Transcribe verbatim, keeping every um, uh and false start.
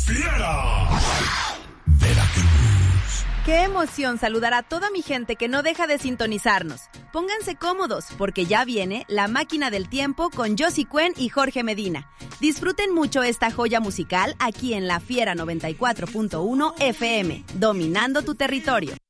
Fiera. Veracruz. Qué emoción saludar a toda mi gente que no deja de sintonizarnos. Pónganse cómodos, porque ya viene La Máquina del Tiempo con Josie Cuen y Jorge Medina. Disfruten mucho esta joya musical aquí en La Fiera noventa y cuatro punto uno F M, dominando tu territorio.